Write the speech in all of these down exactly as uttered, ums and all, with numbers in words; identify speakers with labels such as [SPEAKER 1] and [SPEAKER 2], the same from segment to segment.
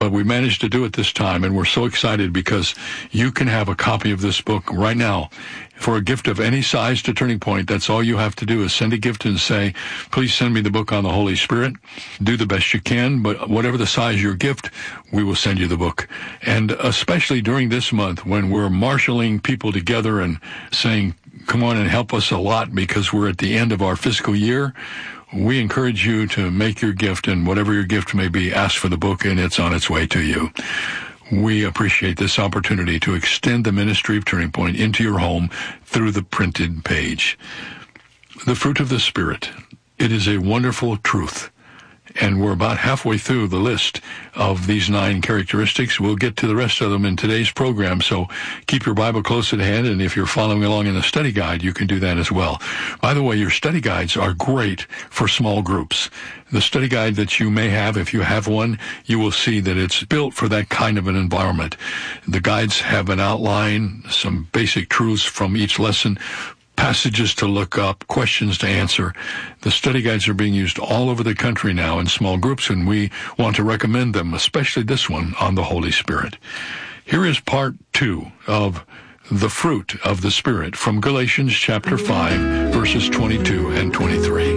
[SPEAKER 1] we managed to do it this time, and we're so excited because you can have a copy of this book right now for a gift of any size to Turning Point. That's all you have to do is send a gift and say, please send me the book on the Holy Spirit. Do the best you can, but whatever the size your gift, we will send you the book. And especially during this month when we're marshaling people together and saying, come on and help us a lot because we're at the end of our fiscal year, we encourage you to make your gift, and whatever your gift may be, ask for the book, and it's on its way to you. We appreciate this opportunity to extend the ministry of Turning Point into your home through the printed page. The fruit of the Spirit. It is a wonderful truth. And we're about halfway through the list of these nine characteristics. We'll get to the rest of them in today's program, so keep your Bible close at hand, and if you're following along in the study guide, you can do that as well. By the way, your study guides are great for small groups. The study guide that you may have, if you have one, you will see that it's built for that kind of an environment. The guides have an outline, some basic truths from each lesson, passages to look up, questions to answer. The study guides are being used all over the country now in small groups, and we want to recommend them, especially this one on the Holy Spirit. Here is part two of the fruit of the Spirit from Galatians chapter five, verses twenty-two and twenty-three.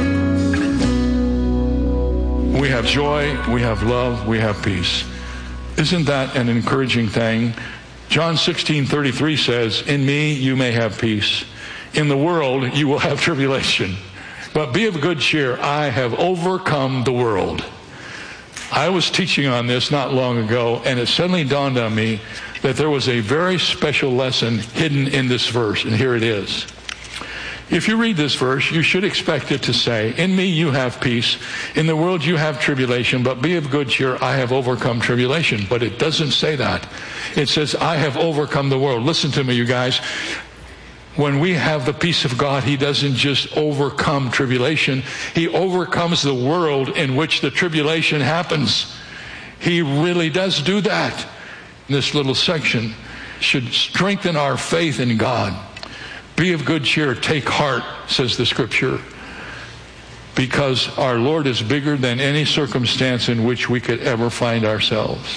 [SPEAKER 1] We have joy, we have love, we have peace. Isn't that an encouraging thing? John sixteen thirty-three says, in me you may have peace. In the world you will have tribulation. But be of good cheer, I have overcome the world. I was teaching on this not long ago, and it suddenly dawned on me that there was a very special lesson hidden in this verse, and here it is. If you read this verse, you should expect it to say, in me you have peace, in the world you have tribulation, but be of good cheer, I have overcome tribulation. But it doesn't say that. It says, I have overcome the world. Listen to me, you guys. When we have the peace of God, He doesn't just overcome tribulation. He overcomes the world in which the tribulation happens. He really does do that. This little section should strengthen our faith in God. Be of good cheer, take heart, says the Scripture, because our Lord is bigger than any circumstance in which we could ever find ourselves.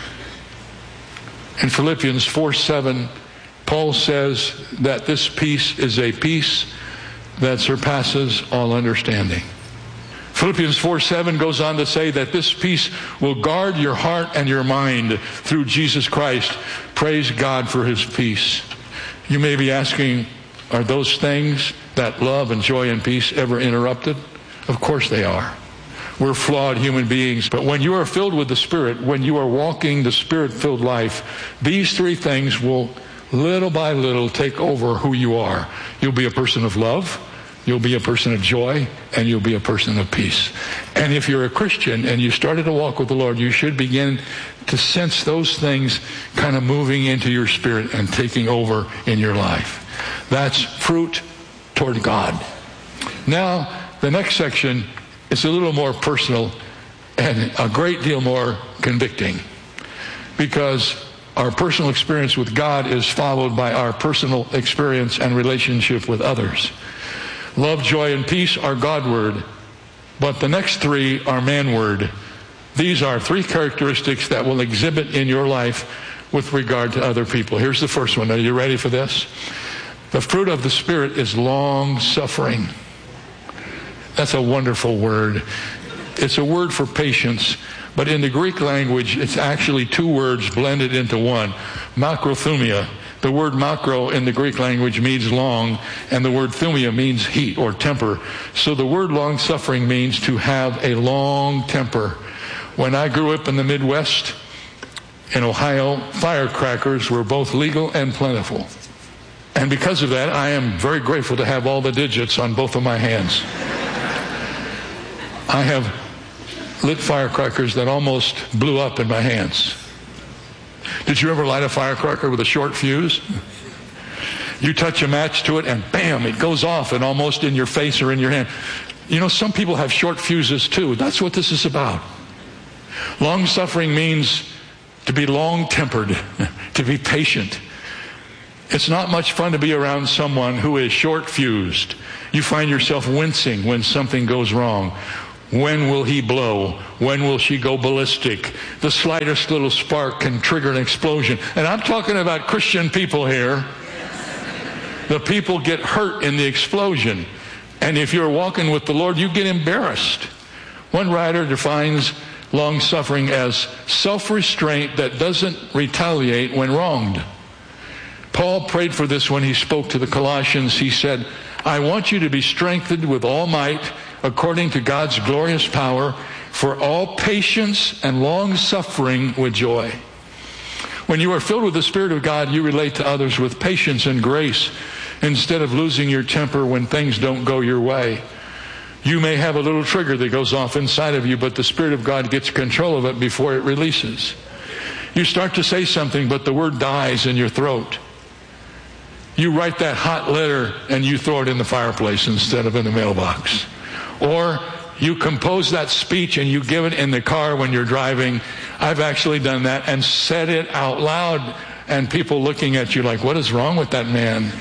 [SPEAKER 1] In Philippians four seven, Paul says that this peace is a peace that surpasses all understanding. Philippians four seven goes on to say that this peace will guard your heart and your mind through Jesus Christ. Praise God for His peace. You may be asking, are those things, that love and joy and peace, ever interrupted? Of course they are. We're flawed human beings, but when you are filled with the Spirit, when you are walking the Spirit-filled life, these three things will little by little take over who you are. You'll be a person of love, you'll be a person of joy, and you'll be a person of peace. And if you're a Christian and you started to walk with the Lord, you should begin to sense those things kind of moving into your spirit and taking over in your life. That's fruit toward God. Now, the next section is a little more personal and a great deal more convicting, because our personal experience with God is followed by our personal experience and relationship with others. Love, joy, and peace are God-word, but the next three are man-word. These are three characteristics that will exhibit in your life with regard to other people. Here's the first one. Are you ready for this? The fruit of the Spirit is long-suffering. That's a wonderful word. It's a word for patience. But in the Greek language, it's actually two words blended into one. Macrothumia. The word macro in the Greek language means long, and the word thumia means heat or temper. So the word long-suffering means to have a long temper. When I grew up in the Midwest, in Ohio, firecrackers were both legal and plentiful. And because of that, I am very grateful to have all the digits on both of my hands. I have lit firecrackers that almost blew up in my hands. Did you ever light a firecracker with a short fuse? You touch a match to it and bam, it goes off and almost in your face or in your hand. You know, some people have short fuses too. That's what this is about. Long-suffering means to be long-tempered, to be patient. It's not much fun to be around someone who is short-fused. You find yourself wincing when something goes wrong. When will he blow? When will she go ballistic? The slightest little spark can trigger an explosion. And I'm talking about Christian people here. The people get hurt in the explosion. And if you're walking with the Lord, you get embarrassed. One writer defines long-suffering as self-restraint that doesn't retaliate when wronged. Paul prayed for this when he spoke to the Colossians. He said, I want you to be strengthened with all might according to God's glorious power for all patience and long-suffering with joy. When you are filled with the Spirit of God, you relate to others with patience and grace instead of losing your temper when things don't go your way. You may have a little trigger that goes off inside of you, but the Spirit of God gets control of it before it releases. You start to say something, but the word dies in your throat. You write that hot letter and you throw it in the fireplace instead of in the mailbox. Or you compose that speech and you give it in the car when you're driving. I've actually done that and said it out loud, and people looking at you like, what is wrong with that man?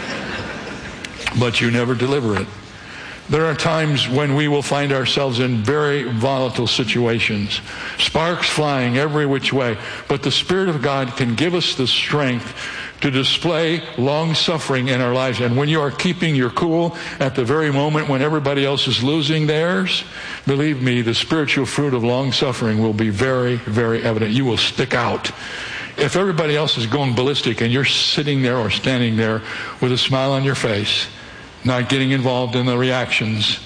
[SPEAKER 1] But you never deliver it. There are times when we will find ourselves in very volatile situations, sparks flying every which way, but the Spirit of God can give us the strength to display long-suffering in our lives. And when you are keeping your cool at the very moment when everybody else is losing theirs, believe me, the spiritual fruit of long-suffering will be very, very evident. You will stick out. If everybody else is going ballistic and you're sitting there or standing there with a smile on your face, not getting involved in the reactions,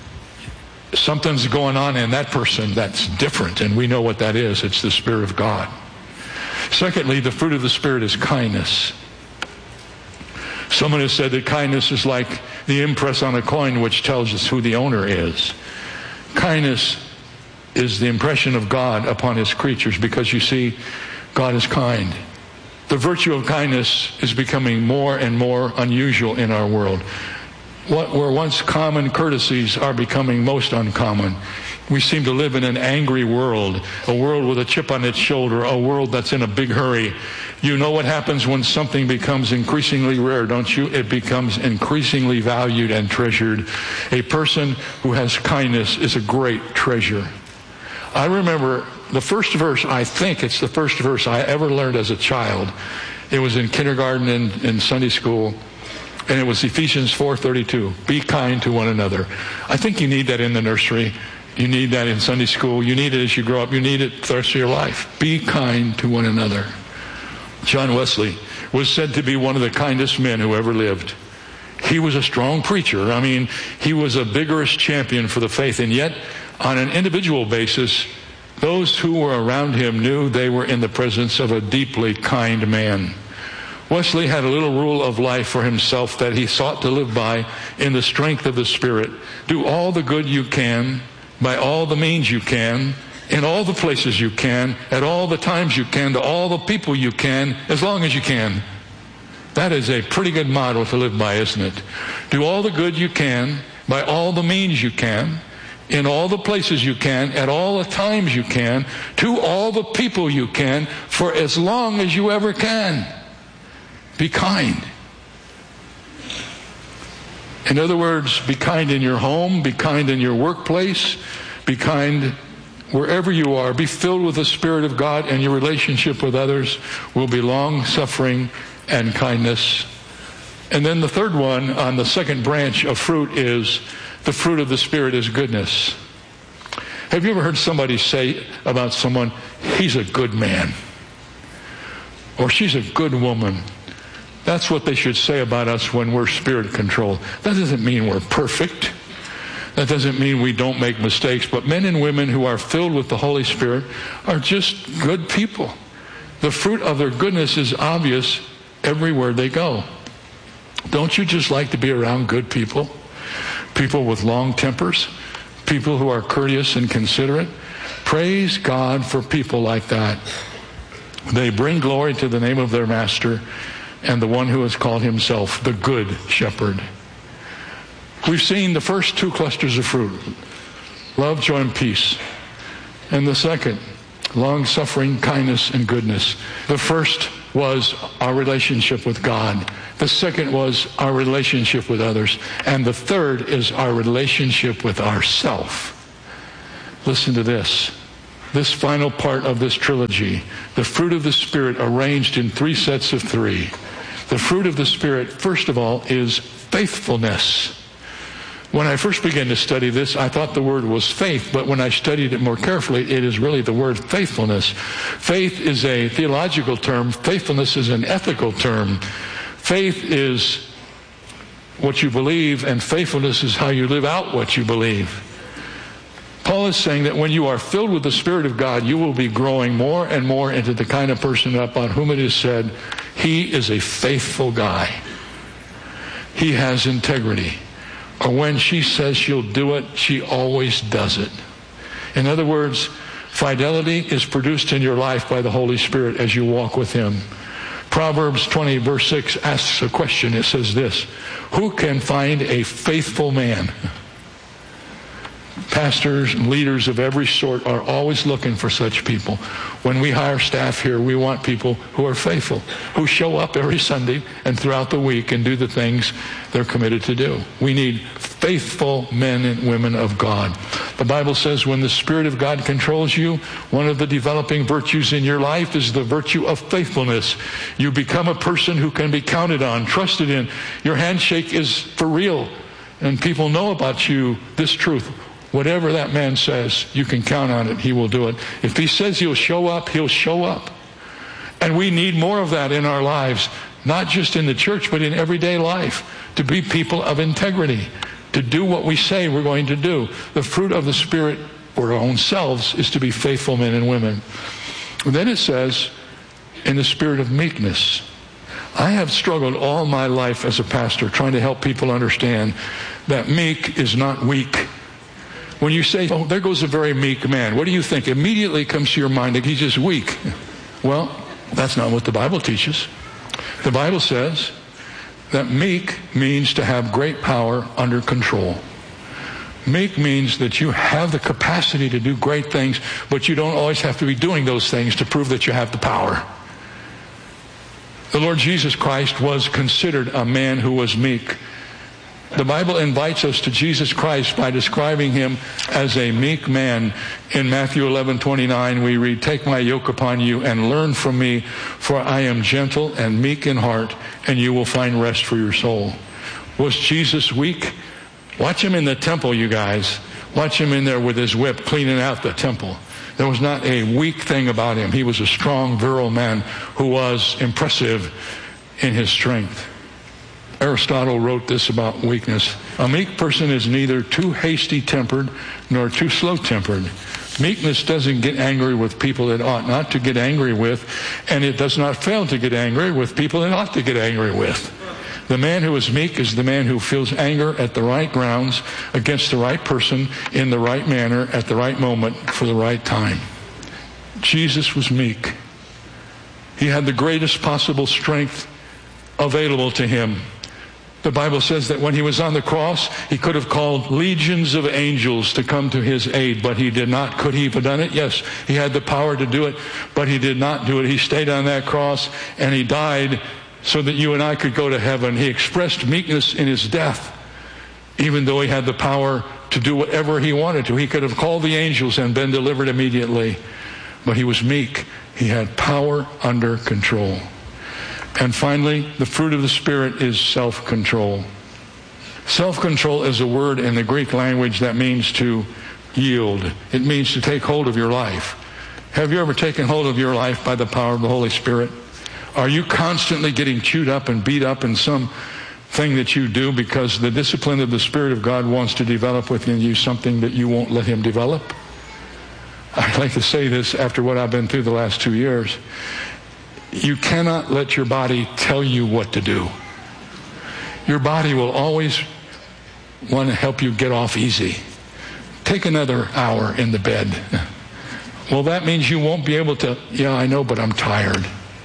[SPEAKER 1] something's going on in that person that's different, and we know what that is. It's the Spirit of God. Secondly, the fruit of the Spirit is kindness. Someone has said that kindness is like the impress on a coin which tells us who the owner is. Kindness is the impression of God upon His creatures, because you see, God is kind. The virtue of kindness is becoming more and more unusual in our world. What were once common courtesies are becoming most uncommon. We seem to live in an angry world, a world with a chip on its shoulder, a world that's in a big hurry. You know what happens when something becomes increasingly rare, don't you? It becomes increasingly valued and treasured. A person who has kindness is a great treasure. I remember the first verse, I think it's the first verse I ever learned as a child. It was in kindergarten and in Sunday school. And it was Ephesians four thirty-two. Be kind to one another. I think you need that in the nursery. You need that in Sunday school. You need it as you grow up. You need it the rest of your life. Be kind to one another. John Wesley was said to be one of the kindest men who ever lived. He was a strong preacher. I mean, he was a vigorous champion for the faith. And yet, on an individual basis, those who were around him knew they were in the presence of a deeply kind man. Wesley had a little rule of life for himself that he sought to live by in the strength of the Spirit. Do all the good you can, by all the means you can, in all the places you can, at all the times you can, to all the people you can, as long as you can. That is a pretty good model to live by, isn't it? Do all the good you can, by all the means you can, in all the places you can, at all the times you can, to all the people you can, for as long as you ever can. Be kind. In other words, be kind in your home, be kind in your workplace, be kind wherever you are. Be filled with the Spirit of God, and your relationship with others will be long-suffering and kindness. And then the third one on the second branch of fruit is the fruit of the Spirit is goodness. Have you ever heard somebody say about someone, he's a good man, or she's a good woman? That's what they should say about us when we're Spirit controlled. That doesn't mean we're perfect. That doesn't mean we don't make mistakes. But men and women who are filled with the Holy Spirit are just good people. The fruit of their goodness is obvious everywhere they go. Don't you just like to be around good people? People with long tempers? People who are courteous and considerate? Praise God for people like that. They bring glory to the name of their Master and the one who has called himself the Good Shepherd. We've seen the first two clusters of fruit, love, joy, and peace. And the second, long-suffering, kindness, and goodness. The first was our relationship with God. The second was our relationship with others. And the third is our relationship with ourself. Listen to this. This final part of this trilogy, the fruit of the Spirit arranged in three sets of three. The fruit of the Spirit, first of all, is faithfulness. When I first began to study this, I thought the word was faith, but when I studied it more carefully, it is really the word faithfulness. Faith is a theological term. Faithfulness is an ethical term. Faith is what you believe, and faithfulness is how you live out what you believe. Paul is saying that when you are filled with the Spirit of God, you will be growing more and more into the kind of person upon whom it is said, he is a faithful guy. He has integrity. Or when she says she'll do it, she always does it. In other words, fidelity is produced in your life by the Holy Spirit as you walk with Him. Proverbs twenty, verse six asks a question. It says this, who can find a faithful man? Pastors and leaders of every sort are always looking for such people. When we hire staff here, we want people who are faithful, who show up every Sunday and throughout the week and do the things they're committed to do. We need faithful men and women of God. The Bible says when the Spirit of God controls you, one of the developing virtues in your life is the virtue of faithfulness. You become a person who can be counted on, trusted in. Your handshake is for real, and people know about you this truth. Whatever that man says, you can count on it. He will do it. If he says he'll show up, he'll show up. And we need more of that in our lives, not just in the church, but in everyday life, to be people of integrity, to do what we say we're going to do. The fruit of the Spirit for our own selves is to be faithful men and women. And then it says, in the spirit of meekness. I have struggled all my life as a pastor trying to help people understand that meek is not weak. When you say, oh, there goes a very meek man, what do you think? Immediately comes to your mind that he's just weak. Well, that's not what the Bible teaches. The Bible says that meek means to have great power under control. Meek means that you have the capacity to do great things, but you don't always have to be doing those things to prove that you have the power. The Lord Jesus Christ was considered a man who was meek. The Bible invites us to Jesus Christ by describing him as a meek man. In Matthew eleven twenty-nine, we read, take my yoke upon you and learn from me, for I am gentle and meek in heart, and you will find rest for your soul. Was Jesus weak? Watch him in the temple, you guys. Watch him in there with his whip cleaning out the temple. There was not a weak thing about him. He was a strong, virile man who was impressive in his strength. Aristotle wrote this about weakness. A meek person is neither too hasty-tempered nor too slow-tempered. Meekness doesn't get angry with people it ought not to get angry with, and it does not fail to get angry with people it ought to get angry with. The man who is meek is the man who feels anger at the right grounds, against the right person, in the right manner, at the right moment, for the right time. Jesus was meek. He had the greatest possible strength available to him. The Bible says that when he was on the cross, he could have called legions of angels to come to his aid, but he did not. Could he have done it? Yes, he had the power to do it, but he did not do it. He stayed on that cross and he died so that you and I could go to heaven. He expressed meekness in his death, even though he had the power to do whatever he wanted to. He could have called the angels and been delivered immediately, but he was meek. He had power under control. And finally, the fruit of the Spirit is self-control. Self-control is a word in the Greek language that means to yield. It means to take hold of your life. Have you ever taken hold of your life by the power of the Holy Spirit? Are you constantly getting chewed up and beat up in some thing that you do because the discipline of the Spirit of God wants to develop within you something that you won't let him develop? I'd like to say this after what I've been through the last two years. You cannot let your body tell you what to do. Your body will always want to help you get off easy. Take another hour in the bed. Well, that means you won't be able to, yeah, I know, but I'm tired.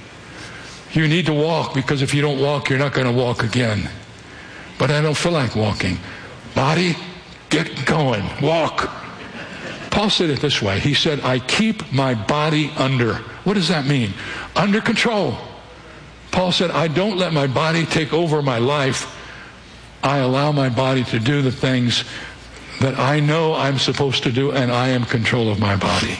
[SPEAKER 1] You need to walk, because if you don't walk, you're not going to walk again. But I don't feel like walking. Body, get going. Walk. Paul said it this way. He said, I keep my body under. What does that mean? Under control. Paul said, I don't let my body take over my life. I allow my body to do the things that I know I'm supposed to do, and I am in control of my body.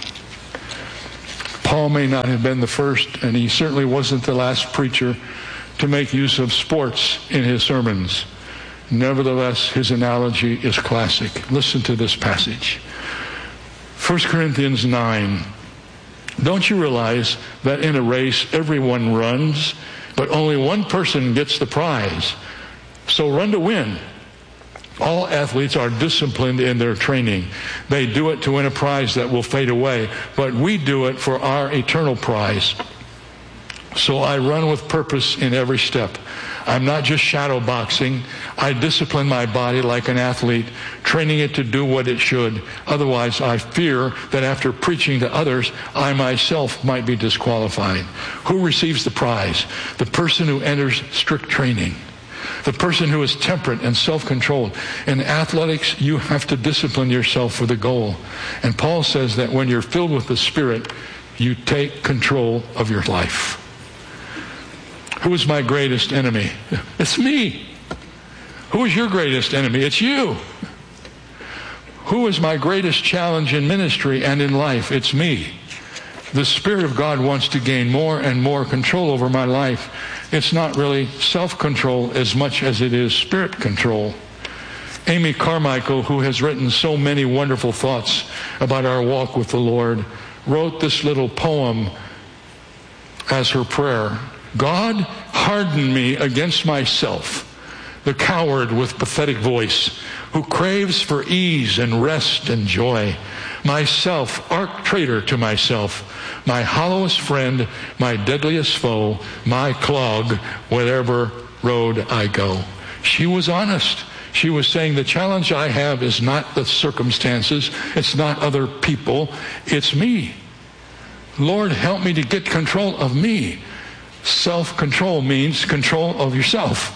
[SPEAKER 1] Paul may not have been the first, and he certainly wasn't the last preacher to make use of sports in his sermons. Nevertheless, his analogy is classic. Listen to this passage. First Corinthians nine. Don't you realize that in a race everyone runs, but only one person gets the prize? So run to win. All athletes are disciplined in their training. They do it to win a prize that will fade away, but we do it for our eternal prize. So I run with purpose in every step. I'm not just shadow boxing. I discipline my body like an athlete, training it to do what it should. Otherwise, I fear that after preaching to others, I myself might be disqualified. Who receives the prize? The person who enters strict training. The person who is temperate and self-controlled. In athletics, you have to discipline yourself for the goal. And Paul says that when you're filled with the Spirit, you take control of your life. Who is my greatest enemy? It's me. Who is your greatest enemy? It's you. Who is my greatest challenge in ministry and in life? It's me. The Spirit of God wants to gain more and more control over my life. It's not really self-control as much as it is spirit control. Amy Carmichael, who has written so many wonderful thoughts about our walk with the Lord, wrote this little poem as her prayer. God, harden me against myself, the coward with pathetic voice, who craves for ease and rest and joy. Myself, arch traitor to myself, my hollowest friend, my deadliest foe, my clog, whatever road I go. She was honest. She was saying the challenge I have is not the circumstances, it's not other people, it's me. Lord, help me to get control of me. Self-control means control of yourself.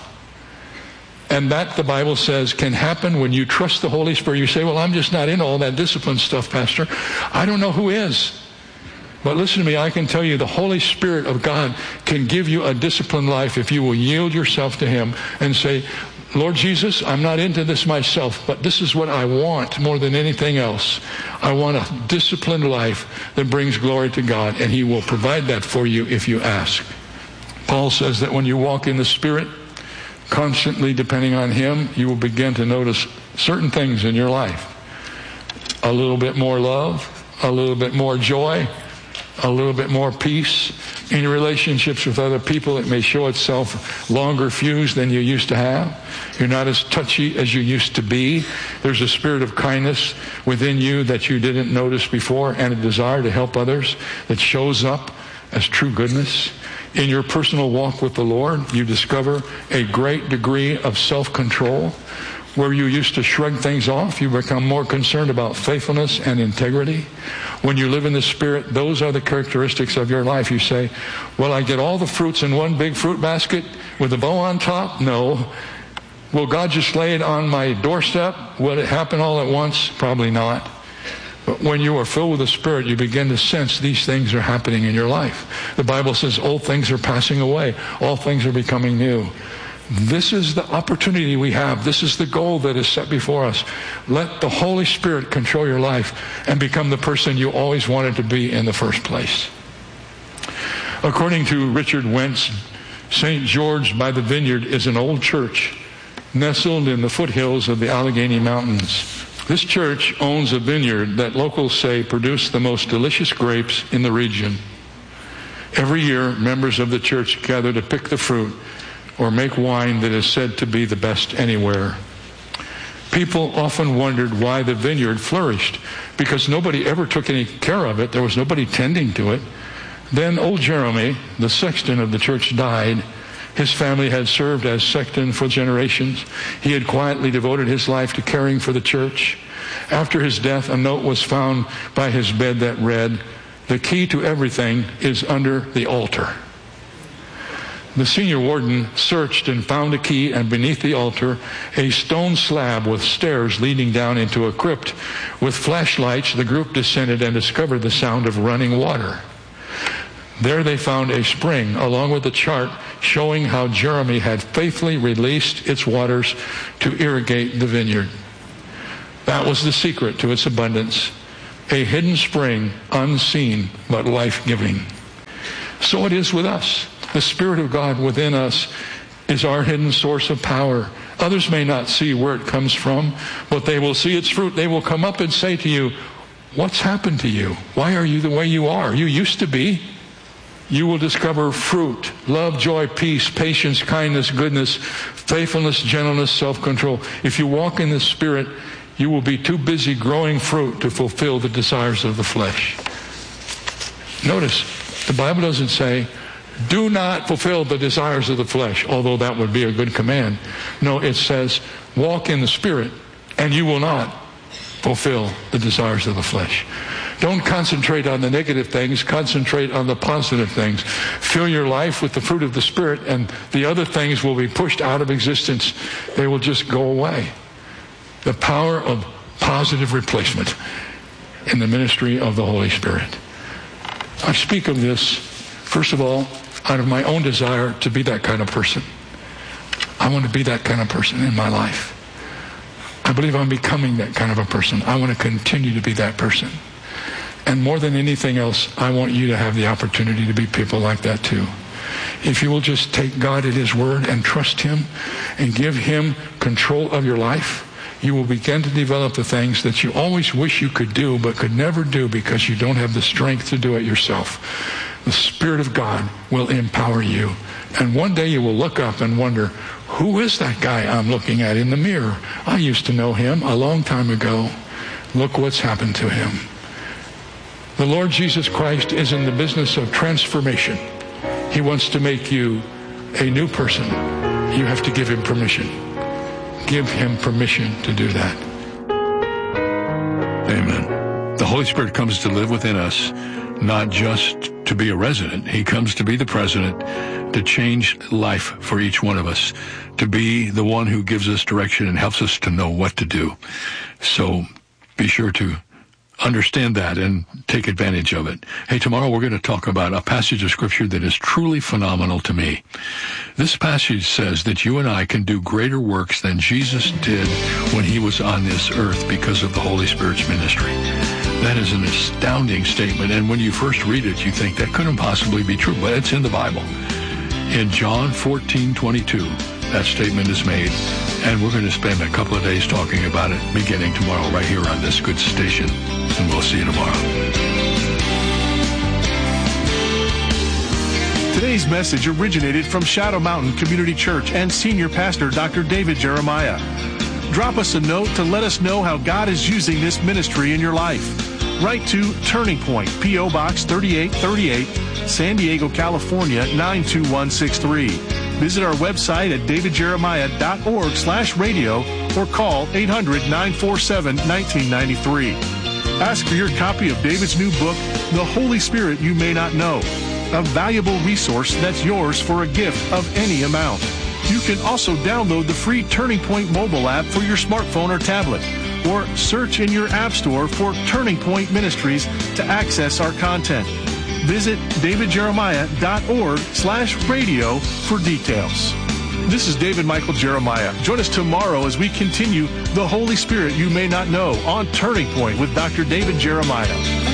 [SPEAKER 1] And that, the Bible says, can happen when you trust the Holy Spirit. You say, well, I'm just not in all that discipline stuff, Pastor. I don't know who is. But listen to me, I can tell you the Holy Spirit of God can give you a disciplined life if you will yield yourself to Him and say, Lord Jesus, I'm not into this myself, but this is what I want more than anything else. I want a disciplined life that brings glory to God, and He will provide that for you if you ask. Paul says that when you walk in the Spirit, constantly depending on Him, you will begin to notice certain things in your life. A little bit more love, a little bit more joy, a little bit more peace. In your relationships with other people, it may show itself longer fused than you used to have. You're not as touchy as you used to be. There's a spirit of kindness within you that you didn't notice before, and a desire to help others that shows up as true goodness. In your personal walk with the Lord, you discover a great degree of self-control. Where you used to shrug things off, you become more concerned about faithfulness and integrity. When you live in the Spirit, those are the characteristics of your life. You say, will I get all the fruits in one big fruit basket with a bow on top? No. Will God just lay it on my doorstep? Will it happen all at once? Probably not. But when you are filled with the Spirit, you begin to sense these things are happening in your life. The Bible says old things are passing away. All things are becoming new. This is the opportunity we have. This is the goal that is set before us. Let the Holy Spirit control your life and become the person you always wanted to be in the first place. According to Richard Wentz, Saint George by the Vineyard is an old church nestled in the foothills of the Allegheny Mountains. This church owns a vineyard that locals say produced the most delicious grapes in the region. Every year, members of the church gather to pick the fruit or make wine that is said to be the best anywhere. People often wondered why the vineyard flourished, because nobody ever took any care of it. There was nobody tending to it. Then old Jeremy, the sexton of the church, died. His family had served as sexton for generations. He had quietly devoted his life to caring for the church. After his death, a note was found by his bed that read, "The key to everything is under the altar." The senior warden searched and found a key, and beneath the altar, a stone slab with stairs leading down into a crypt. With flashlights, the group descended and discovered the sound of running water. There they found a spring, along with a chart showing how Jeremy had faithfully released its waters to irrigate the vineyard. That was the secret to its abundance. A hidden spring, unseen, but life-giving. So it is with us. The Spirit of God within us is our hidden source of power. Others may not see where it comes from, but they will see its fruit. They will come up and say to you, what's happened to you? Why are you the way you are? You used to be. You will discover fruit, love, joy, peace, patience, kindness, goodness, faithfulness, gentleness, self-control. If you walk in the Spirit, you will be too busy growing fruit to fulfill the desires of the flesh. Notice, the Bible doesn't say, do not fulfill the desires of the flesh, although that would be a good command. No, it says, walk in the Spirit, and you will not fulfill the desires of the flesh. Don't concentrate on the negative things. Concentrate on the positive things. Fill your life with the fruit of the Spirit, and the other things will be pushed out of existence. They will just go away. The power of positive replacement in the ministry of the Holy Spirit. I speak of this, first of all, out of my own desire to be that kind of person. I want to be that kind of person in my life. I believe I'm becoming that kind of a person. I want to continue to be that person. And more than anything else, I want you to have the opportunity to be people like that too. If you will just take God at His word and trust Him and give Him control of your life, you will begin to develop the things that you always wish you could do but could never do because you don't have the strength to do it yourself. The Spirit of God will empower you. And one day you will look up and wonder, who is that guy I'm looking at in the mirror? I used to know him a long time ago. Look what's happened to him. The Lord Jesus Christ is in the business of transformation. He wants to make you a new person. You have to give Him permission. Give Him permission to do that.
[SPEAKER 2] Amen. The Holy Spirit comes to live within us, not just to be a resident. He comes to be the president, to change life for each one of us, to be the one who gives us direction and helps us to know what to do. So be sure to understand that and take advantage of it. Hey, tomorrow we're going to talk about a passage of Scripture that is truly phenomenal to me. This passage says that you and I can do greater works than Jesus did when He was on this earth because of the Holy Spirit's ministry. That is an astounding statement, and when you first read it, you think that couldn't possibly be true, but it's in the Bible. In John fourteen twenty-two, that statement is made, and we're going to spend a couple of days talking about it beginning tomorrow right here on this good station, and we'll see you tomorrow.
[SPEAKER 3] Today's message originated from Shadow Mountain Community Church and Senior Pastor Doctor David Jeremiah. Drop us a note to let us know how God is using this ministry in your life. Write to Turning Point, P O Box thirty-eight thirty-eight, San Diego, California, nine two one six three. Visit our website at davidjeremiah.org slash radio or call eight hundred nine four seven one nine nine three. Ask for your copy of David's new book, The Holy Spirit You May Not Know, a valuable resource that's yours for a gift of any amount. You can also download the free Turning Point mobile app for your smartphone or tablet, or search in your app store for Turning Point Ministries to access our content. Visit davidjeremiah.org slash radio for details. This is David Michael Jeremiah. Join us tomorrow as we continue The Holy Spirit You May Not Know on Turning Point with Doctor David Jeremiah.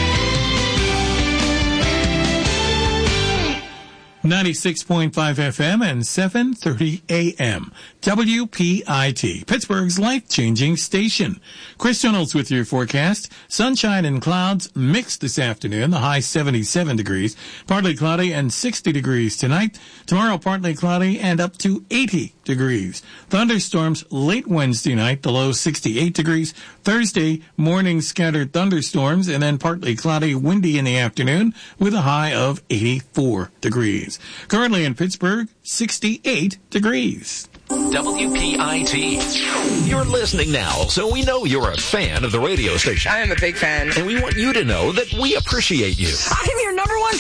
[SPEAKER 4] ninety-six point five F M and seven thirty A M. W P I T, Pittsburgh's life-changing station. Chris Reynolds with your forecast. Sunshine and clouds mixed this afternoon. The high seventy-seven degrees. Partly cloudy and sixty degrees tonight. Tomorrow partly cloudy and up to eighty degrees. Thunderstorms late Wednesday night. The low sixty-eight degrees. Thursday morning scattered thunderstorms and then partly cloudy, windy in the afternoon with a high of eighty-four degrees. Currently in Pittsburgh, sixty-eight degrees.
[SPEAKER 5] W P I T. You're listening now, so we know you're a fan of the radio station.
[SPEAKER 6] I am a big fan.
[SPEAKER 5] And we want you to know that we appreciate you.
[SPEAKER 6] I'm your number one fan.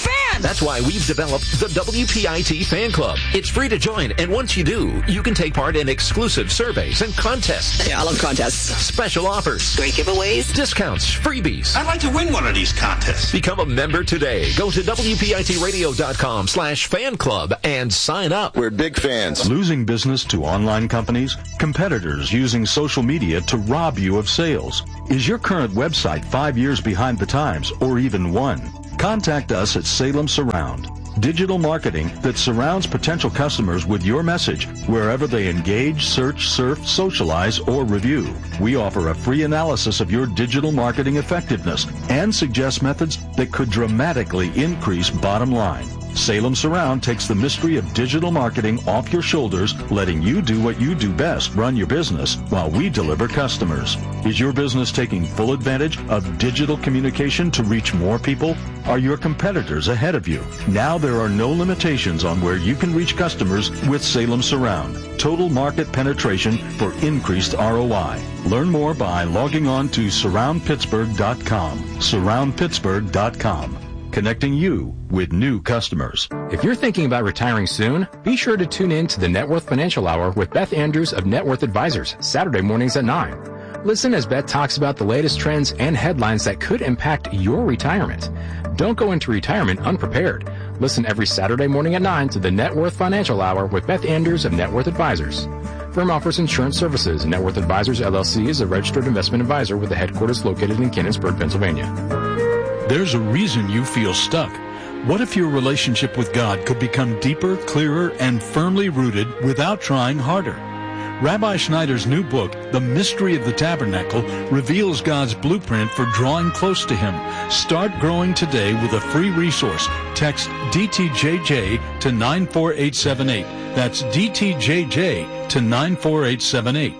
[SPEAKER 5] That's why we've developed the W P I T Fan Club. It's free to join, and once you do, you can take part in exclusive surveys and contests.
[SPEAKER 6] Yeah, I love contests.
[SPEAKER 5] Special offers.
[SPEAKER 6] Great giveaways.
[SPEAKER 5] Discounts. Freebies.
[SPEAKER 7] I'd like to win one of these contests.
[SPEAKER 5] Become a member today. Go to W P I T radio dot com slash fan club and sign up.
[SPEAKER 8] We're big fans.
[SPEAKER 9] Losing business to online companies? Competitors using social media to rob you of sales? Is your current website five years behind the times or even one? Contact us at Salem Surround. Digital marketing that surrounds potential customers with your message wherever they engage, search, surf, socialize, or review. We offer a free analysis of your digital marketing effectiveness and suggest methods that could dramatically increase bottom line. Salem Surround takes the mystery of digital marketing off your shoulders, letting you do what you do best, run your business, while we deliver customers. Is your business taking full advantage of digital communication to reach more people? Are your competitors ahead of you? Now there are no limitations on where you can reach customers with Salem Surround. Total market penetration for increased R O I. Learn more by logging on to surround pittsburgh dot com. surround pittsburgh dot com. Connecting you with new customers.
[SPEAKER 10] If you're thinking about retiring soon, be sure to tune in to the Net Worth Financial Hour with Beth Andrews of Net Worth Advisors, Saturday mornings at nine. Listen as Beth talks about the latest trends and headlines that could impact your retirement. Don't go into retirement unprepared. Listen every Saturday morning at nine to the Net Worth Financial Hour with Beth Andrews of Net Worth Advisors. Firm offers insurance services. Net Worth Advisors, L L C is a registered investment advisor with a headquarters located in Canonsburg, Pennsylvania.
[SPEAKER 2] There's a reason you feel stuck. What if your relationship with God could become deeper, clearer, and firmly rooted without trying harder? Rabbi Schneider's new book, The Mystery of the Tabernacle, reveals God's blueprint for drawing close to Him. Start growing today with a free resource. Text D T J J to nine four eight seven eight. That's D T J J to nine four eight seven eight.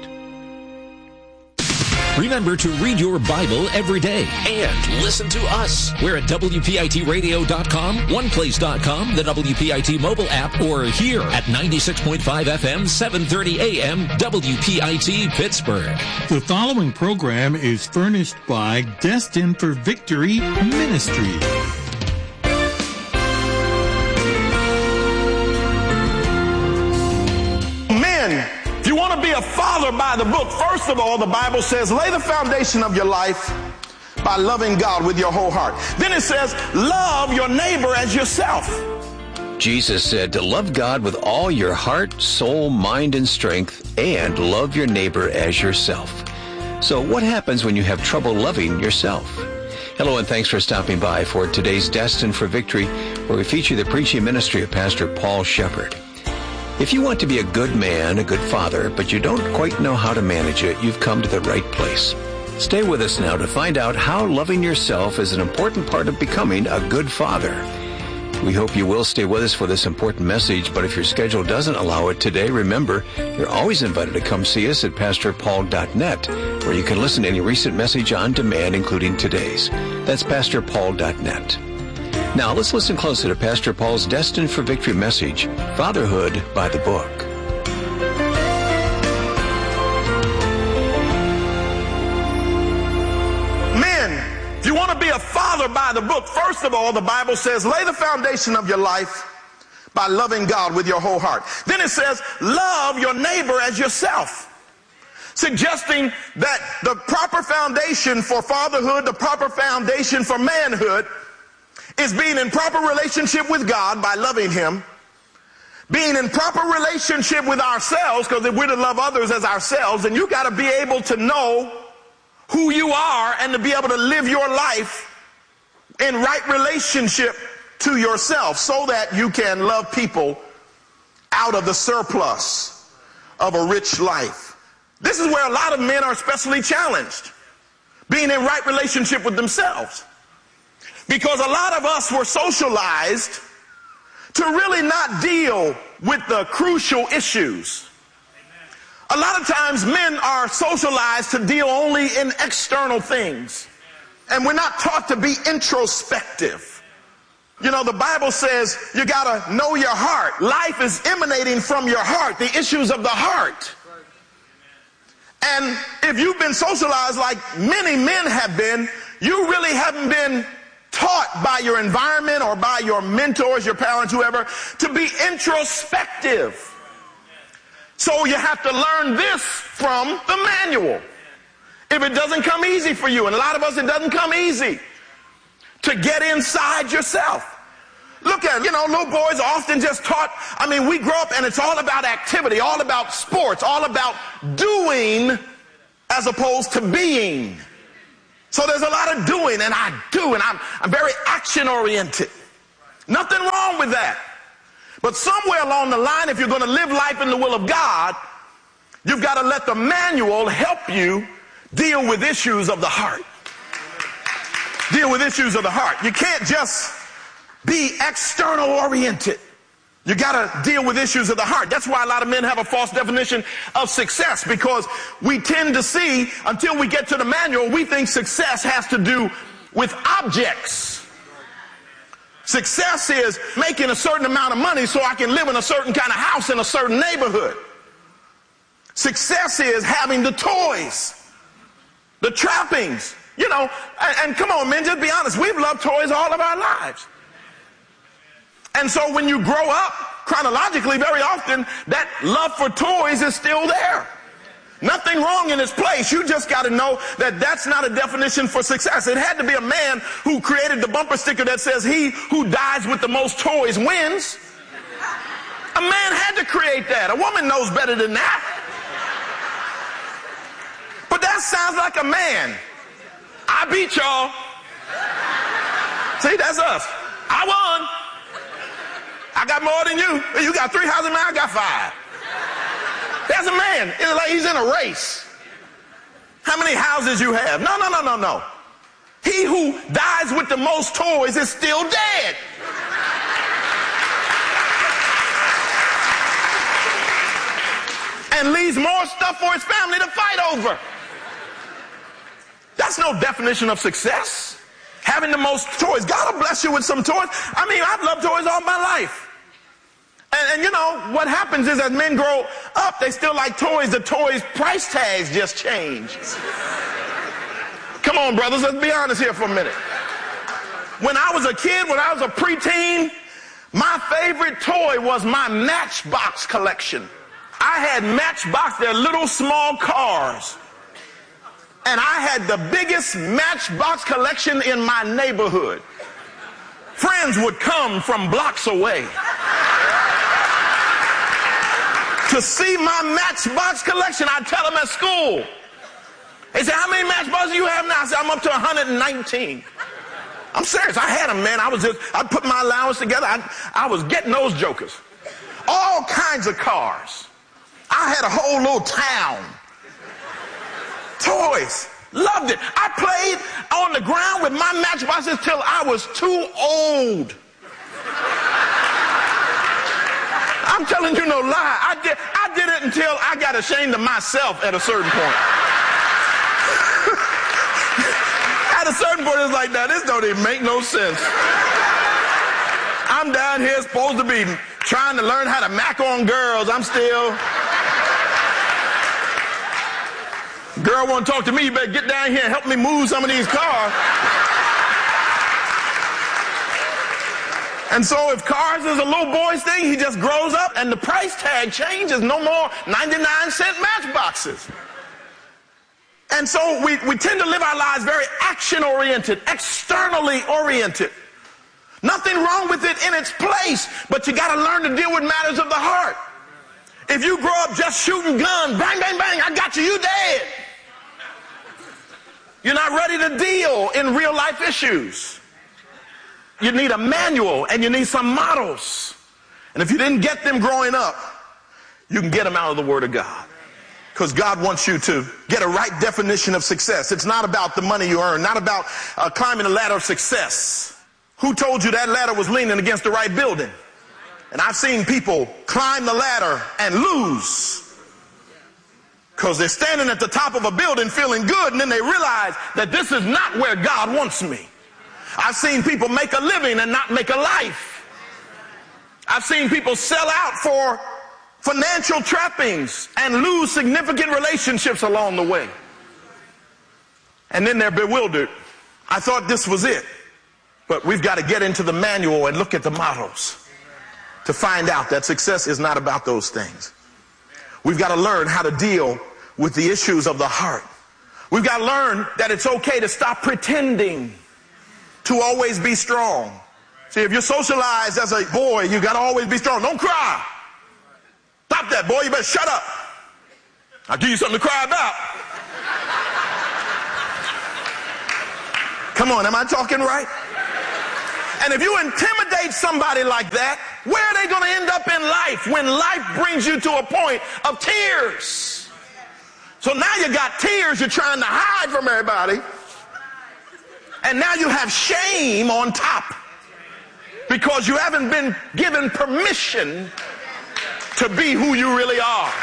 [SPEAKER 5] Remember to read your Bible every day and listen to us. We're at W P I T radio dot com, one place dot com, the W P I T mobile app, or here at ninety-six point five F M, seven thirty A M, W P I T Pittsburgh.
[SPEAKER 4] The following program is furnished by Destined for Victory Ministry.
[SPEAKER 7] Men, if you want to be a father by the book, first of all, the Bible says, lay the foundation of your life by loving God with your whole heart. Then it says, love your neighbor as yourself.
[SPEAKER 8] Jesus said to love God with all your heart, soul, mind, and strength, and love your neighbor as yourself. So what happens when you have trouble loving yourself? Hello, and thanks for stopping by for today's Destined for Victory, where we feature the preaching ministry of Pastor Paul Shepard. If you want to be a good man, a good father, but you don't quite know how to manage it, you've come to the right place. Stay with us now to find out how loving yourself is an important part of becoming a good father. We hope you will stay with us for this important message, but if your schedule doesn't allow it today, remember, you're always invited to come see us at pastor paul dot net, where you can listen to any recent message on demand, including today's. That's pastor paul dot net. Now, let's listen closer to Pastor Paul's Destined for Victory message, Fatherhood by the Book.
[SPEAKER 7] Men, if you want to be a father by the book, first of all, the Bible says, lay the foundation of your life by loving God with your whole heart. Then it says, love your neighbor as yourself. Suggesting that the proper foundation for fatherhood, the proper foundation for manhood, is being in proper relationship with God by loving Him, being in proper relationship with ourselves, because if we're to love others as ourselves, then you got to be able to know who you are and to be able to live your life in right relationship to yourself so that you can love people out of the surplus of a rich life. This is where a lot of men are especially challenged, being in right relationship with themselves. Because a lot of us were socialized to really not deal with the crucial issues. A lot of times men are socialized to deal only in external things. And we're not taught to be introspective. You know, the Bible says you got to know your heart. Life is emanating from your heart, the issues of the heart. And if you've been socialized like many men have been, you really haven't been taught by your environment or by your mentors, your parents, whoever, to be introspective. So you have to learn this from the manual. If it doesn't come easy for you, and a lot of us, it doesn't come easy to get inside yourself. Look at, you know, little boys are often just taught, I mean, we grow up and it's all about activity, all about sports, all about doing as opposed to being. So there's a lot of doing, and I do, and I'm, I'm very action-oriented. Nothing wrong with that. But somewhere along the line, if you're going to live life in the will of God, you've got to let the manual help you deal with issues of the heart. Deal with issues of the heart. You can't just be external oriented. You got to deal with issues of the heart. That's why a lot of men have a false definition of success, because we tend to see, until we get to the manual, we think success has to do with objects. Success is making a certain amount of money so I can live in a certain kind of house in a certain neighborhood. Success is having the toys, the trappings, you know, and, and come on, men, just be honest. We've loved toys all of our lives. And so when you grow up, chronologically, very often, that love for toys is still there. Nothing wrong in its place. You just got to know that that's not a definition for success. It had to be a man who created the bumper sticker that says, "He who dies with the most toys wins." A man had to create that. A woman knows better than that. But that sounds like a man. I beat y'all. See, that's us. I won. I got more than you. You got three houses, man. I got five. That's a man. It's like he's in a race. How many houses you have? No, no, no, no, no. He who dies with the most toys is still dead. And leaves more stuff for his family to fight over. That's no definition of success. Having the most toys. God will bless you with some toys. I mean, I've loved toys all my life. And, and you know, what happens is as men grow up, they still like toys. The toys' price tags just change. Come on, brothers, let's be honest here for a minute. When I was a kid, when I was a preteen, my favorite toy was my Matchbox collection. I had Matchbox, they're little small cars. And I had the biggest Matchbox collection in my neighborhood. Friends would come from blocks away to see my Matchbox collection. I'd tell them at school. They said, "How many Matchboxes do you have now?" I said, "I'm up to one hundred nineteen. I'm serious. I had them, man. I was just, I put my allowance together. I, I was getting those jokers. All kinds of cars. I had a whole little town. Toys. Loved it. I played on the ground with my Matchboxes till I was too old. I'm telling you no lie. I did, I did it until I got ashamed of myself at a certain point. At a certain point, it's like, now this don't even make no sense. I'm down here supposed to be trying to learn how to mac on girls. I'm still... Girl want to talk to me, you better get down here and help me move some of these cars. And so if cars is a little boy's thing, he just grows up and the price tag changes. No more ninety-nine cent Matchboxes. And so we, we tend to live our lives very action-oriented, externally oriented. Nothing wrong with it in its place, but you got to learn to deal with matters of the heart. If you grow up just shooting guns, bang, bang, bang, I got you, you dead. You're not ready to deal in real life issues. You need a manual and you need some models. And if you didn't get them growing up, you can get them out of the Word of God. Because God wants you to get a right definition of success. It's not about the money you earn, not about uh, climbing the ladder of success. Who told you that ladder was leaning against the right building? And I've seen people climb the ladder and lose because they're standing at the top of a building feeling good, and then they realize that this is not where God wants me. I've seen people make a living and not make a life. I've seen people sell out for financial trappings and lose significant relationships along the way. And then they're bewildered. I thought this was it. But we've got to get into the manual and look at the models to find out that success is not about those things. We've got to learn how to deal with the issues of the heart. We've got to learn that it's okay to stop pretending to always be strong. See, if you're socialized as a boy, you got to always be strong. Don't cry. Stop that, boy. You better shut up. I'll give you something to cry about. Come on, am I talking right? And if you intimidate somebody like that, where are they going to end up in life when life brings you to a point of tears? So now you got tears you're trying to hide from everybody. And now you have shame on top because you haven't been given permission to be who you really are.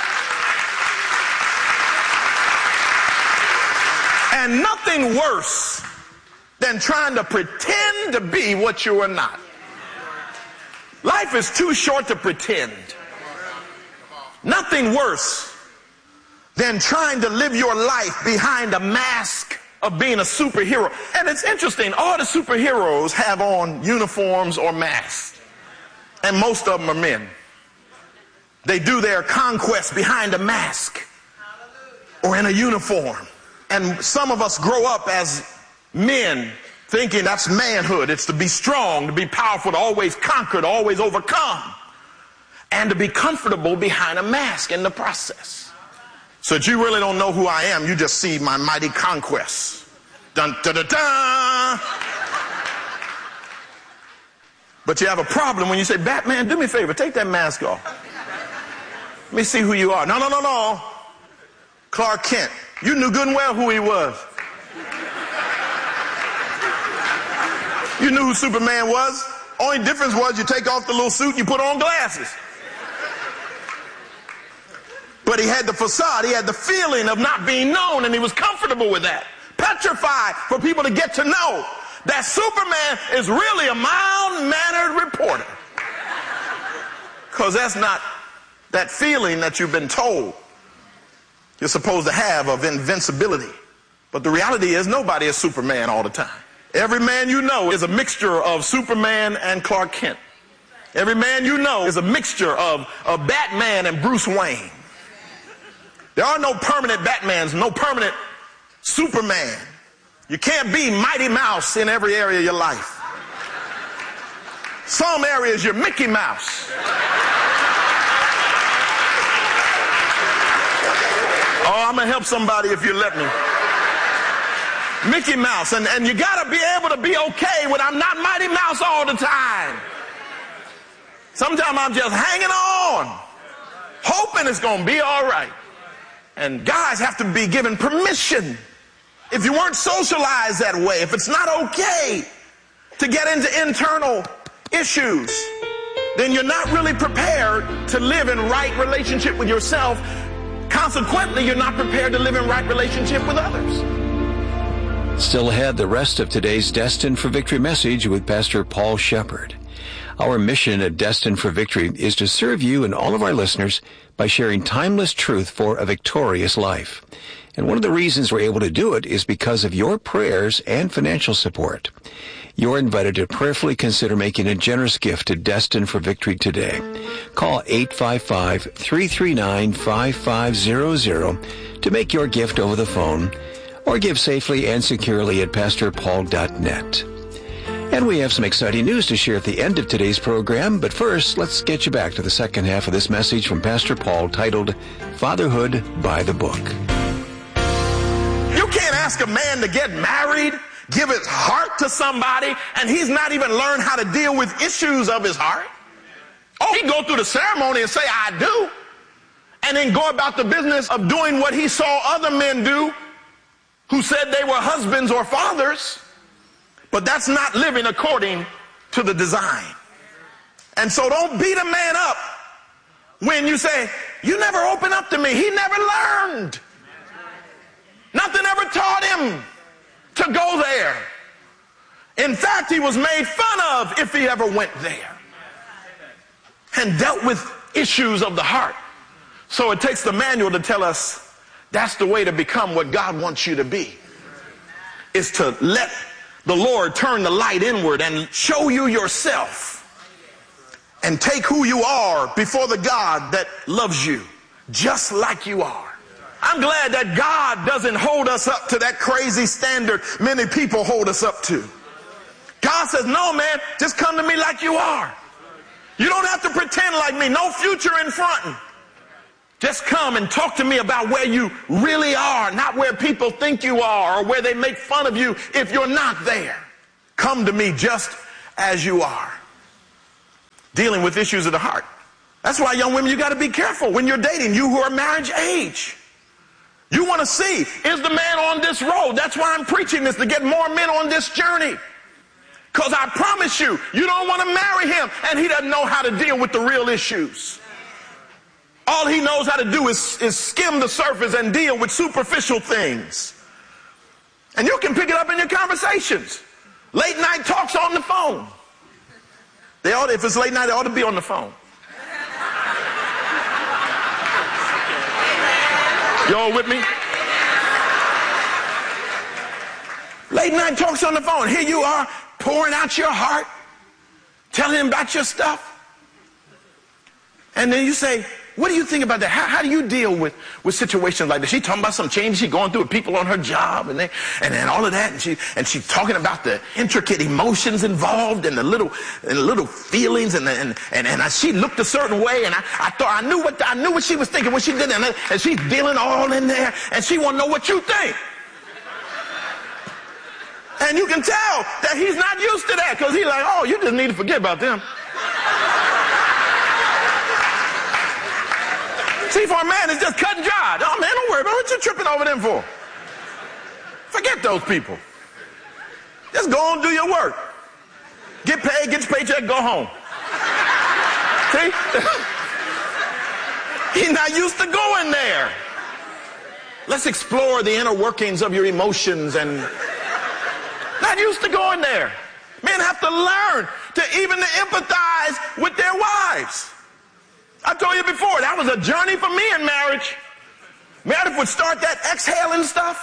[SPEAKER 7] And nothing worse than trying to pretend to be what you are not. Life is too short to pretend. Nothing worse than trying to live your life behind a mask of being a superhero. And it's interesting, all the superheroes have on uniforms or masks. And most of them are men. They do their conquest behind a mask or in a uniform. And some of us grow up as men thinking that's manhood. It's to be strong, to be powerful, to always conquer, to always overcome, and to be comfortable behind a mask in the process. So that you really don't know who I am. You just see my mighty conquest. Dun, da, da, da. But you have a problem when you say, Batman, do me a favor, take that mask off. Let me see who you are. No, no, no, no. Clark Kent. You knew good and well who he was. You knew who Superman was. Only difference was you take off the little suit and you put on glasses. But he had the facade, he had the feeling of not being known, and he was comfortable with that. Petrified for people to get to know that Superman is really a mild-mannered reporter. Because that's not that feeling that you've been told you're supposed to have of invincibility. But the reality is nobody is Superman all the time. Every man you know is a mixture of Superman and Clark Kent. Every man you know is a mixture of, of Batman and Bruce Wayne. There are no permanent Batmans, no permanent Superman. You can't be Mighty Mouse in every area of your life. Some areas you're Mickey Mouse. Oh, I'm going to help somebody if you let me. Mickey Mouse. And, and you got to be able to be okay when I'm not Mighty Mouse all the time. Sometimes I'm just hanging on, hoping it's going to be all right. And guys have to be given permission. If you weren't socialized that way, if it's not okay to get into internal issues, then you're not really prepared to live in right relationship with yourself. Consequently, you're not prepared to live in right relationship with others.
[SPEAKER 8] Still ahead, the rest of today's Destined for Victory message with Pastor Paul Shepherd. Our mission at Destined for Victory is to serve you and all of our listeners by sharing timeless truth for a victorious life. And one of the reasons we're able to do it is because of your prayers and financial support. You're invited to prayerfully consider making a generous gift to Destined for Victory today. Call eight five five, three three nine, five five zero zero to make your gift over the phone, or give safely and securely at pastor paul dot net. And we have some exciting news to share at the end of today's program, but first, let's get you back to the second half of this message from Pastor Paul titled, Fatherhood by the Book.
[SPEAKER 7] You can't ask a man to get married, give his heart to somebody, and he's not even learned how to deal with issues of his heart. Oh, he go through the ceremony and say, I do, and then go about the business of doing what he saw other men do who said they were husbands or fathers. But that's not living according to the design. And so don't beat a man up when you say, you never open up to me. He never learned. Nothing ever taught him to go there. In fact, he was made fun of if he ever went there and dealt with issues of the heart. So it takes the manual to tell us that's the way to become what God wants you to be, is to let the Lord turn the light inward and show you yourself and take who you are before the God that loves you just like you are. I'm glad that God doesn't hold us up to that crazy standard many people hold us up to. God says, no, man, just come to me like you are. You don't have to pretend like me. No future in front. Just come and talk to me about where you really are, not where people think you are or where they make fun of you if you're not there. Come to me just as you are. Dealing with issues of the heart. That's why, young women, you got to be careful when you're dating, you who are marriage age. You want to see, is the man on this road? That's why I'm preaching this, to get more men on this journey. Because I promise you, you don't want to marry him and he doesn't know how to deal with the real issues. All he knows how to do is, is skim the surface and deal with superficial things. And you can pick it up in your conversations. Late night talks on the phone. They ought to, if it's late night, they ought to be on the phone. Y'all with me? Late night talks on the phone. Here you are pouring out your heart, telling him about your stuff. And then you say, what do you think about that? How, how do you deal with, with situations like this? She's talking about some changes she's going through with people on her job and, they, and then all of that. And, she, and she's talking about the intricate emotions involved and the little, and the little feelings. And, the, and, and, and I, she looked a certain way. And I, I thought I knew, what, I knew what she was thinking when she did it. And, and she's dealing all in there. And she want to know what you think. And you can tell that he's not used to that because he's like, oh, you just need to forget about them. See, for a man, it's just cut and dry. Oh, man, don't worry about what you're tripping over them for. Forget those people. Just go on and do your work. Get paid, get your paycheck, go home. See? He's not used to going there. Let's explore the inner workings of your emotions and not used to going there. Men have to learn to even to empathize with their wives. I told you before, that was a journey for me in marriage. Meredith would start that exhaling stuff.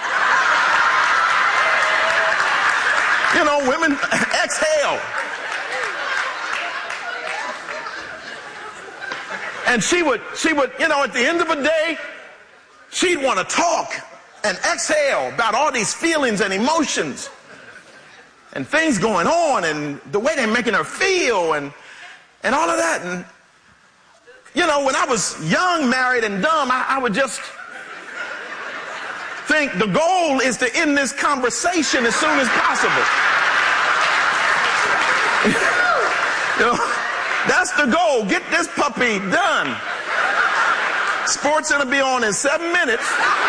[SPEAKER 7] You know, women exhale. And she would, she would, you know, at the end of a day, she'd want to talk and exhale about all these feelings and emotions and things going on and the way they're making her feel and, and all of that. And, you know, when I was young, married, and dumb, I, I would just think the goal is to end this conversation as soon as possible. You know, that's the goal. Get this puppy done. Sports gonna be on in seven minutes.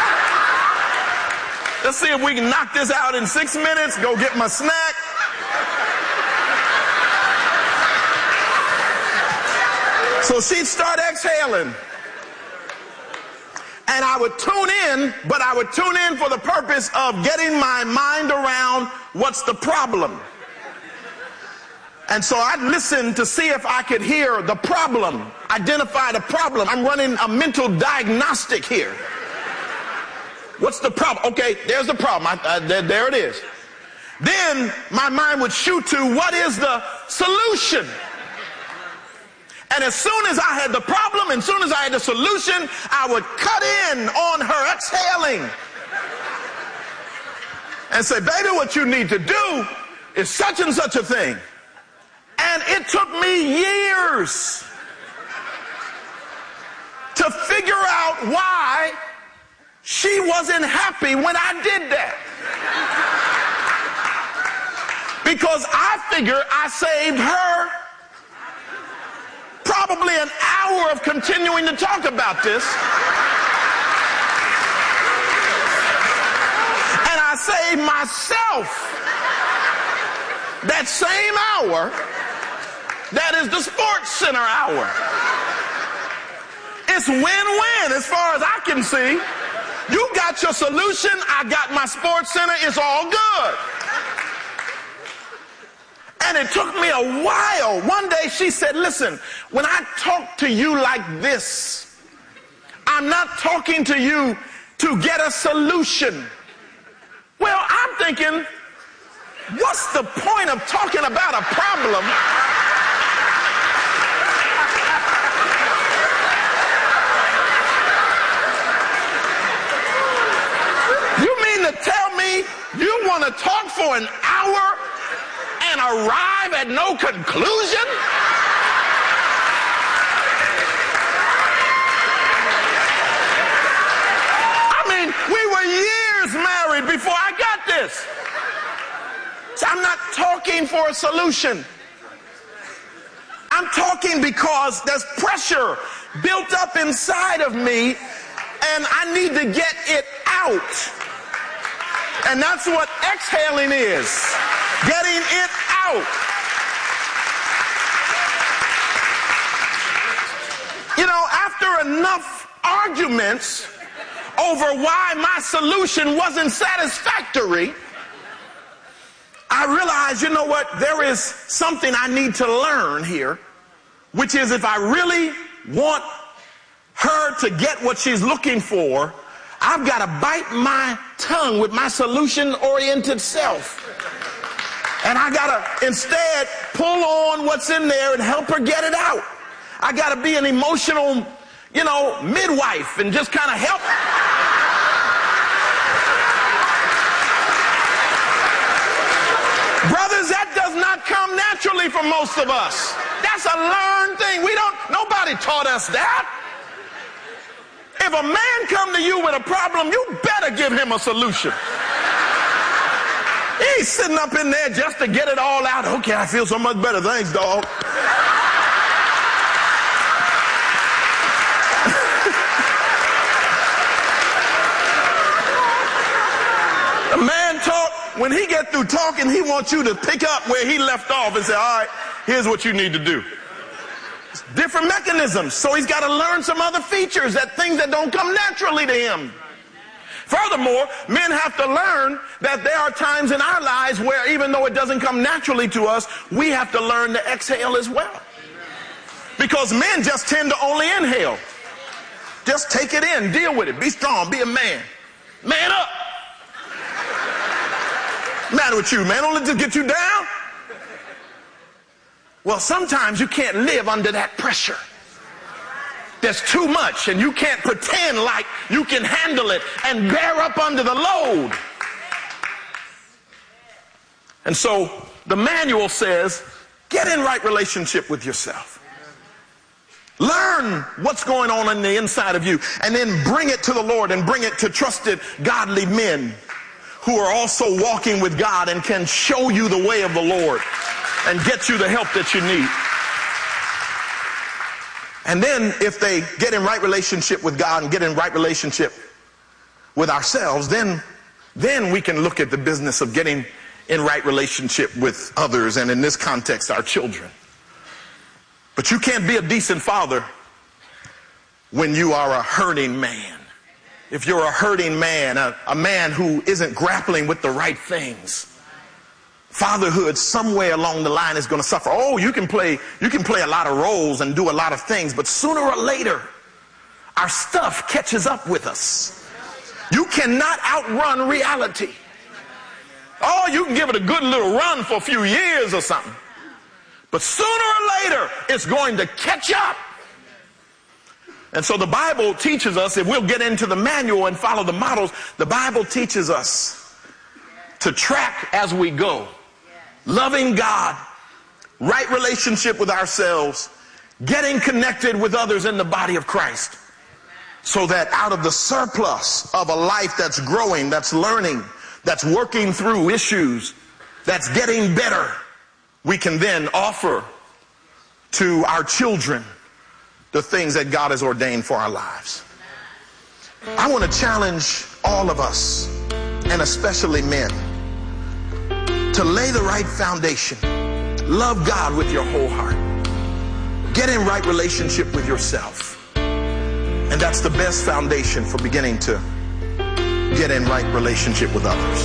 [SPEAKER 7] Let's see if we can knock this out in six minutes. Go get my snack. So she'd start exhaling. And I would tune in, but I would tune in for the purpose of getting my mind around what's the problem. And so I'd listen to see if I could hear the problem, identify the problem. I'm running a mental diagnostic here. What's the problem? Okay, there's the problem. I, I, there, there it is. Then my mind would shoot to what is the solution. And as soon as I had the problem, and as soon as I had the solution, I would cut in on her exhaling and say, baby, what you need to do is such and such a thing. And it took me years to figure out why she wasn't happy when I did that. Because I figure I saved her probably an hour of continuing to talk about this. And I saved myself that same hour that is the Sports Center hour. It's win-win as far as I can see. You got your solution, I got my Sports Center, it's all good. And it took me a while. One day she said, listen, when I talk to you like this, I'm not talking to you to get a solution. Well, I'm thinking, what's the point of talking about a problem you mean to tell me you want to talk for an hour and arrive at no conclusion? I mean, we were years married before I got this. So I'm not talking for a solution. I'm talking because there's pressure built up inside of me and I need to get it out. And that's what exhaling is. Getting it out. You know, after enough arguments over why my solution wasn't satisfactory, I realized, you know what, there is something I need to learn here, which is if I really want her to get what she's looking for, I've got to bite my tongue with my solution-oriented self. And I got to instead pull on what's in there and help her get it out. I got to be an emotional, you know, midwife and just kind of help. Brothers, that does not come naturally for most of us. That's a learned thing. We don't, nobody taught us that. If a man come to you with a problem, you better give him a solution. He's sitting up in there just to get it all out. Okay, I feel so much better. Thanks, dog. The man talk, when he get through talking, he wants you to pick up where he left off and say, all right, here's what you need to do. It's different mechanisms. So he's got to learn some other features, that things that don't come naturally to him. Furthermore, men have to learn that there are times in our lives where even though it doesn't come naturally to us, we have to learn to exhale as well. Because men just tend to only inhale. Just take it in, deal with it, be strong, be a man. Man up. What's the matter with you, man? Don't let this get you down. Well, sometimes you can't live under that pressure. There's too much, and you can't pretend like you can handle it and bear up under the load. And so the manual says, get in right relationship with yourself. Learn what's going on in the inside of you, and then bring it to the Lord and bring it to trusted, godly men who are also walking with God and can show you the way of the Lord and get you the help that you need. And then if they get in right relationship with God and get in right relationship with ourselves, then, then we can look at the business of getting in right relationship with others, and in this context, our children. But you can't be a decent father when you are a hurting man. If you're a hurting man, a, a man who isn't grappling with the right things, fatherhood somewhere along the line is going to suffer. Oh, you can play, you can play a lot of roles and do a lot of things, but sooner or later, our stuff catches up with us. You cannot outrun reality. Oh, you can give it a good little run for a few years or something, but sooner or later, it's going to catch up. And so the Bible teaches us, if we'll get into the manual and follow the models, the Bible teaches us to track as we go. Loving God, right relationship with ourselves, getting connected with others in the body of Christ, so that out of the surplus of a life that's growing, that's learning, that's working through issues, that's getting better, we can then offer to our children the things that God has ordained for our lives. I want to challenge all of us, and especially men, to lay the right foundation. Love God with your whole heart. Get in right relationship with yourself. And that's the best foundation for beginning to get in right relationship with others.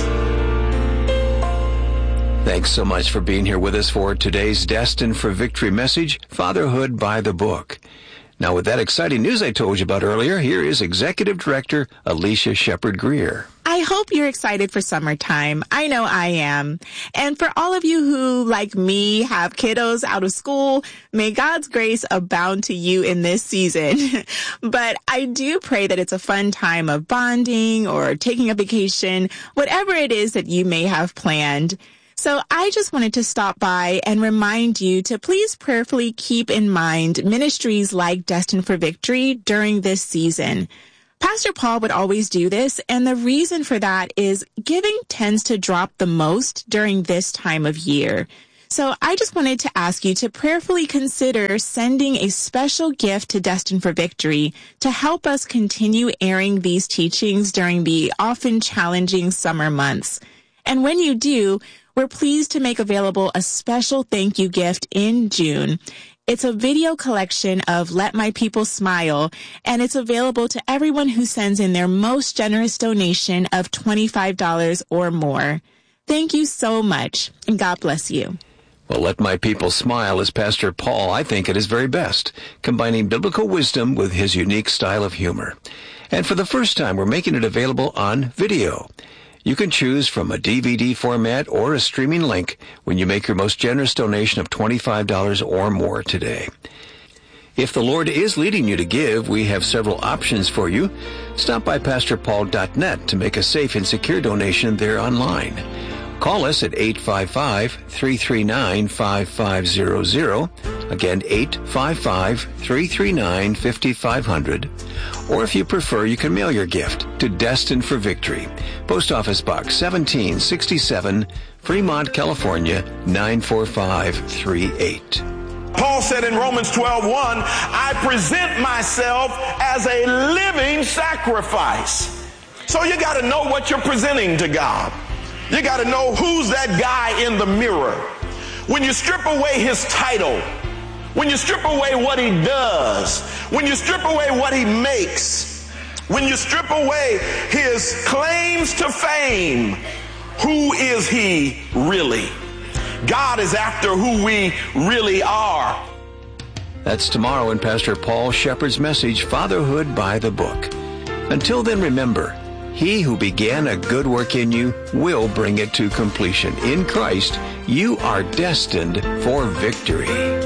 [SPEAKER 8] Thanks so much for being here with us for today's Destined for Victory message, Fatherhood by the Book. Now, with that exciting news I told you about earlier, here is Executive Director Alicia Shepard Greer.
[SPEAKER 6] I I hope you're excited for summertime. I know I am. And for all of you who, like me, have kiddos out of school, may God's grace abound to you in this season. But I do pray that it's a fun time of bonding or taking a vacation, whatever it is that you may have planned. So I just wanted to stop by and remind you to please prayerfully keep in mind ministries like Destined for Victory during this season. Pastor Paul would always do this, and the reason for that is giving tends to drop the most during this time of year. So I just wanted to ask you to prayerfully consider sending a special gift to Destined for Victory to help us continue airing these teachings during the often challenging summer months. And when you do, we're pleased to make available a special thank you gift in June. It's a video collection of Let My People Smile, and it's available to everyone who sends in their most generous donation of twenty-five dollars or more. Thank you so much, and God bless you.
[SPEAKER 8] Well, Let My People Smile is Pastor Paul, I think, at his very best, combining biblical wisdom with his unique style of humor. And for the first time, we're making it available on video. You can choose from a D V D format or a streaming link when you make your most generous donation of twenty-five dollars or more today. If the Lord is leading you to give, we have several options for you. Stop by pastor paul dot net to make a safe and secure donation there online. Call us at eight five five, three three nine, five five zero zero. Again, eight five five, three three nine, five five zero zero. Or if you prefer, you can mail your gift to Destined for Victory, Post Office Box seventeen sixty-seven, Fremont, California, nine four five three eight.
[SPEAKER 7] Paul said in Romans twelve one, I present myself as a living sacrifice. So you got to know what you're presenting to God. You got to know who's that guy in the mirror. When you strip away his title, when you strip away what he does, when you strip away what he makes, when you strip away his claims to fame, who is he really? God is after who we really are.
[SPEAKER 8] That's tomorrow in Pastor Paul Shepherd's message, Fatherhood by the Book. Until then, remember, he who began a good work in you will bring it to completion. In Christ, you are destined for victory.